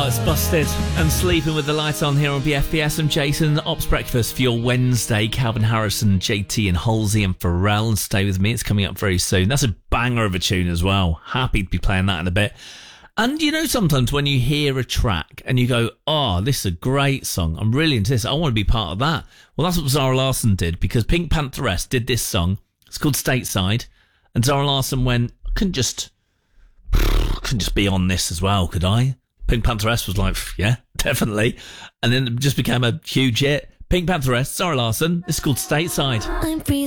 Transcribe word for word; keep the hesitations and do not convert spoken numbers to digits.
it's Busted and Sleeping with the Light On here on B F B S. I'm Jason. Ops Breakfast for your Wednesday. Calvin Harrison, J T and Halsey and Pharrell. And Stay With Me. It's coming up very soon. That's a banger of a tune as well. Happy to be playing that in a bit. And you know, sometimes when you hear a track and you go, oh, this is a great song. I'm really into this. I want to be part of that. Well, that's what Zara Larsson did, because Pink Pantheress did this song. It's called Stateside. And Zara Larsson went, I couldn't just... couldn't just be on this as well, could I? Pink Pantheress was like, yeah, definitely. And then it just became a huge hit. Pink Pantheress, Zara Larsson. It's called Stateside. I'm freezing.